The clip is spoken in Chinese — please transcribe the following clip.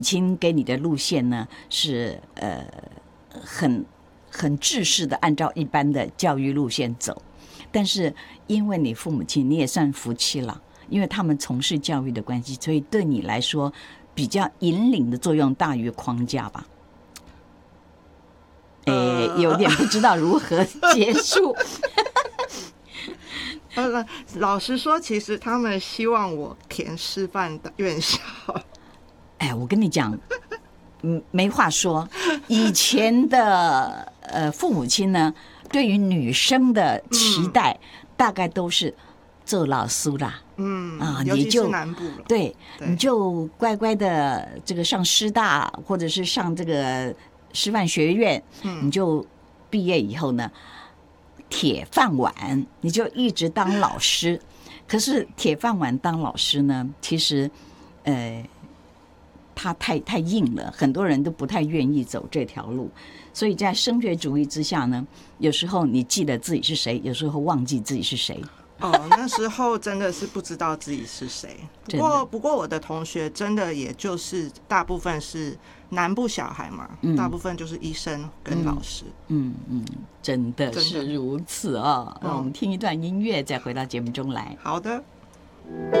亲给你的路线呢是很制式的按照一般的教育路线走，但是因为你父母亲你也算福气了，因为他们从事教育的关系，所以对你来说比较引领的作用大于框架吧。有点不知道如何结束。 老实说，其实他们希望我填师范的院校。 我跟你讲，没话说。以前的父母亲呢，对于女生的期待，大概都是做老师啦， 尤其是南部了， 对，你就乖乖的这个上师大，或者是上这个师范学院，你就毕业以后呢，铁饭碗，你就一直当老师。可是铁饭碗当老师呢，其实它太硬了，很多人都不太愿意走这条路。所以在升学主义之下呢，有时候你记得自己是谁，有时候忘记自己是谁。 那时候真的是不知道自己是谁。不过我的同学真的也就是大部分是南部小孩嘛，大部分就是医生跟老师。 真的是如此哦。我们听一段音乐，再回到节目中来。 好的。